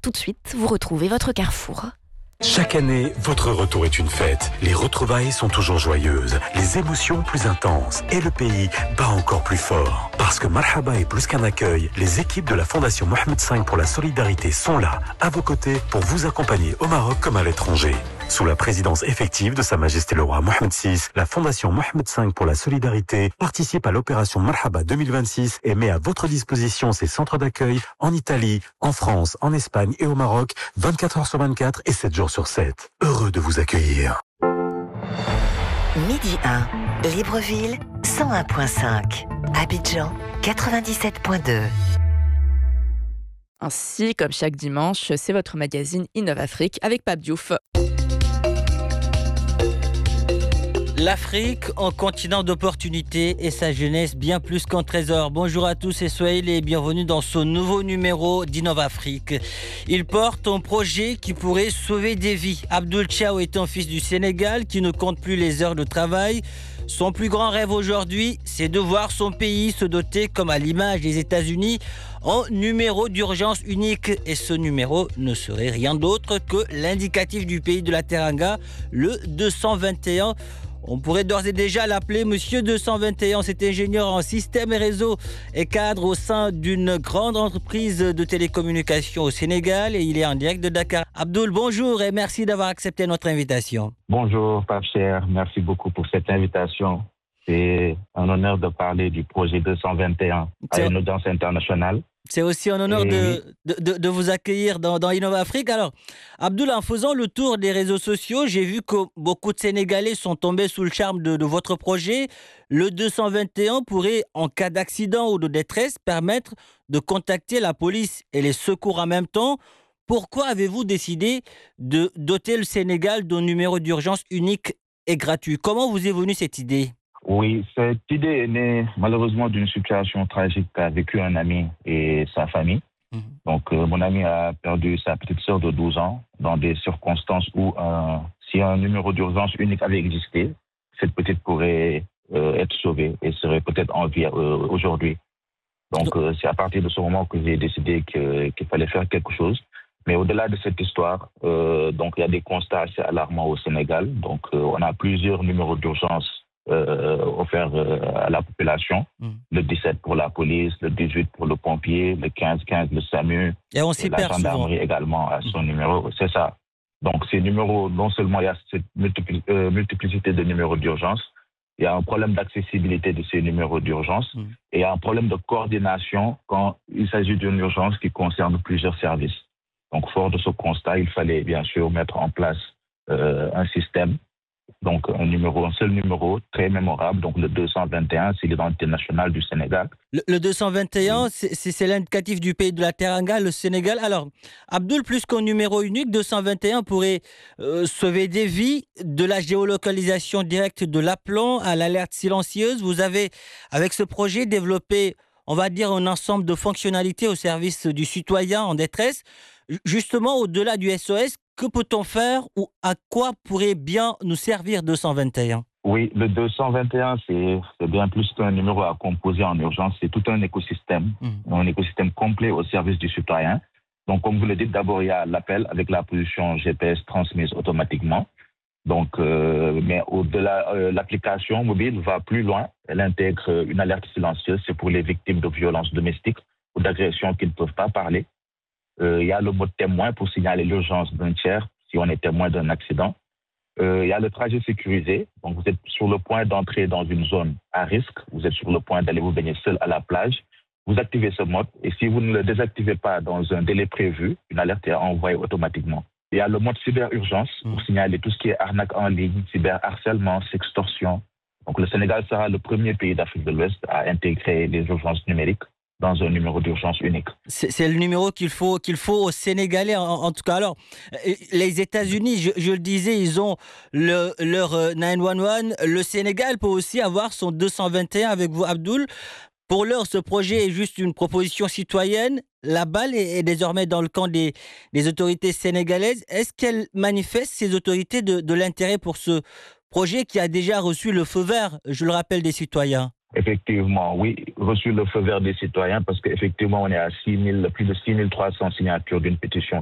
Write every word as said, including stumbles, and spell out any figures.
tout de suite, vous retrouvez votre Carrefour. Chaque année, votre retour est une fête. Les retrouvailles sont toujours joyeuses, les émotions plus intenses et le pays bat encore plus fort. Parce que Marhaba est plus qu'un accueil, les équipes de la Fondation Mohamed cinq pour la solidarité sont là, à vos côtés, pour vous accompagner au Maroc comme à l'étranger. Sous la présidence effective de Sa Majesté le Roi Mohamed six, la Fondation Mohamed cinq pour la solidarité participe à l'opération Marhaba deux mille vingt-six et met à votre disposition ses centres d'accueil en Italie, en France, en Espagne et au Maroc, vingt-quatre heures sur vingt-quatre et sept jours sur sept. Heureux de vous accueillir. Midi un, Libreville, cent un virgule cinq. Abidjan, quatre-vingt-dix-sept virgule deux. Ainsi, comme chaque dimanche, c'est votre magazine Innov Afrique avec Pape Diouf. L'Afrique, un continent d'opportunités et sa jeunesse bien plus qu'un trésor. Bonjour à tous et soyez les bienvenus dans ce nouveau numéro d'Innov Afrique. Il porte un projet qui pourrait sauver des vies. Abdoul Tchao est un fils du Sénégal qui ne compte plus les heures de travail. Son plus grand rêve aujourd'hui, c'est de voir son pays se doter, comme à l'image des États-Unis, en numéro d'urgence unique. Et ce numéro ne serait rien d'autre que l'indicatif du pays de la Teranga, le deux cent vingt et un. On pourrait d'ores et déjà l'appeler Monsieur deux cent vingt et un. C'est ingénieur en système et réseau et cadre au sein d'une grande entreprise de télécommunications au Sénégal et il est en direct de Dakar. Abdoul, bonjour et merci d'avoir accepté notre invitation. Bonjour, Pape Cher. Merci beaucoup pour cette invitation. C'est un honneur de parler du projet deux cent vingt et un à une audience internationale. C'est aussi un honneur de, de, de, de vous accueillir dans, dans Innov Afrique. Alors, Abdoul, en faisant le tour des réseaux sociaux, j'ai vu que beaucoup de Sénégalais sont tombés sous le charme de, de votre projet. Le deux cent vingt et un pourrait, en cas d'accident ou de détresse, permettre de contacter la police et les secours en même temps. Pourquoi avez-vous décidé de doter le Sénégal d'un numéro d'urgence unique et gratuit? Comment vous est venue cette idée? Oui, cette idée est née malheureusement d'une situation tragique qu'a vécu un ami et sa famille. Mmh. Donc, euh, mon ami a perdu sa petite sœur de douze ans dans des circonstances où, euh, si un numéro d'urgence unique avait existé, cette petite pourrait euh, être sauvée et serait peut-être en vie euh, aujourd'hui. Donc, euh, c'est à partir de ce moment que j'ai décidé que, qu'il fallait faire quelque chose. Mais au-delà de cette histoire, euh, donc il y a des constats assez alarmants au Sénégal. Donc, euh, on a plusieurs numéros d'urgence Euh, offert euh, à la population, mmh. le dix-sept pour la police, le dix-huit pour le pompier, le quinze quinze le SAMU, et on s'y la perd gendarmerie souvent. également à son mmh. numéro, c'est ça. Donc ces numéros, non seulement il y a cette multipli- euh, multiplicité de numéros d'urgence, il y a un problème d'accessibilité de ces numéros d'urgence mmh. et il y a un problème de coordination quand il s'agit d'une urgence qui concerne plusieurs services. Donc fort de ce constat, il fallait bien sûr mettre en place euh, un système. Donc, un numéro, un seul numéro très mémorable. Donc, le deux cent vingt et un, c'est l'identité nationale du Sénégal. Le, le deux cent vingt et un, oui. c'est, c'est l'indicatif du pays de la Teranga, le Sénégal. Alors, Abdoul, plus qu'un numéro unique, deux cent vingt et un pourrait euh, sauver des vies, de la géolocalisation directe de l'appelant à l'alerte silencieuse. Vous avez, avec ce projet, développé, on va dire, un ensemble de fonctionnalités au service du citoyen en détresse. Justement, au-delà du S O S, que peut-on faire ou à quoi pourrait bien nous servir deux cent vingt et un? Oui, le deux cent vingt et un, c'est, c'est bien plus qu'un numéro à composer en urgence. C'est tout un écosystème, mmh. un écosystème complet au service du citoyen. Donc, comme vous le dites, d'abord, il y a l'appel avec la position G P S transmise automatiquement. Donc, euh, mais au-delà, euh, l'application mobile va plus loin. Elle intègre une alerte silencieuse. C'est pour les victimes de violences domestiques ou d'agressions qui ne peuvent pas parler. Euh, il y a le mode témoin pour signaler l'urgence d'un tiers si on est témoin d'un accident. Euh, il y a le trajet sécurisé. Donc, vous êtes sur le point d'entrer dans une zone à risque. Vous êtes sur le point d'aller vous baigner seul à la plage. Vous activez ce mode et si vous ne le désactivez pas dans un délai prévu, une alerte est envoyée automatiquement. Il y a le mode cyberurgence pour signaler tout ce qui est arnaque en ligne, cyberharcèlement, sextorsion. Donc, le Sénégal sera le premier pays d'Afrique de l'Ouest à intégrer les urgences numériques dans un numéro d'urgence unique. C'est, c'est le numéro qu'il faut, qu'il faut aux Sénégalais, en, en tout cas. Alors, les États-Unis, je, je le disais, ils ont le, leur neuf un un. Le Sénégal peut aussi avoir son deux cent vingt et un avec vous, Abdoul. Pour l'heure, ce projet est juste une proposition citoyenne. La balle est, est désormais dans le camp des, des autorités sénégalaises. Est-ce qu'elles manifestent, ces autorités, de, de l'intérêt pour ce projet qui a déjà reçu le feu vert, je le rappelle, des citoyens? Effectivement, oui, reçu le feu vert des citoyens parce qu'effectivement, on est à six mille, plus de six mille trois cents signatures d'une pétition